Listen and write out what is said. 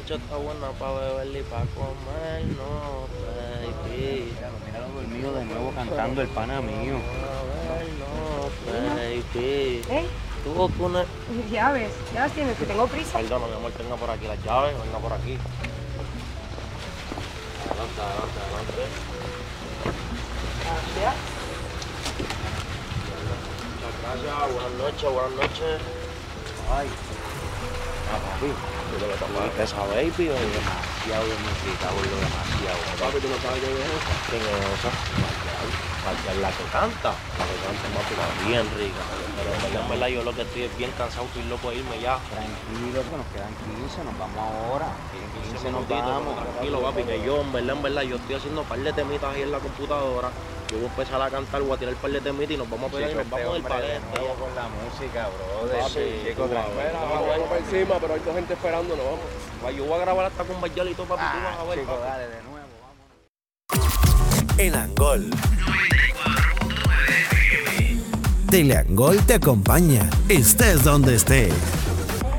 noche está buena para beber y para comer, no, baby. Míralo dormido de nuevo cantando el pana mío. No, baby. Tuvo que una... Llaves, ya las tienes, que tengo prisa. Perdona, mi amor, tenga por aquí las llaves, venga por aquí. Adelante, adelante, adelante. Gracias. Muchas gracias, buenas noches. Ay, papi, ¿Tú lo que te pasa esa baby o demasiado de música, boludo, demasiado. papi, tú no sabes quién es esa? ¿Quién es esa? Marcial, la que canta. La que canta, papi, está bien rica. Pero en verdad, yo lo que estoy es bien cansado, estoy loco de irme ya. Tranquilo, que nos quedan 15, nos vamos ahora. 15 nos minutitos, vamos. tranquilo, papi, que yo, en verdad, yo estoy haciendo un par de temitas ahí en la computadora. Yo voy a empezar a cantar, voy a tirar un par de temitas y nos vamos a pegar y nos vamos del palete. nuevo con la música, brother. Chico, Vamos para encima, pero hay toda gente esperando, nos vamos. Yo voy a grabar hasta con Bayal y todo, papi, tú vas a ver. chico, papi. dale de nuevo, vámonos. En Angol. Teleangol te acompaña, estés donde estés.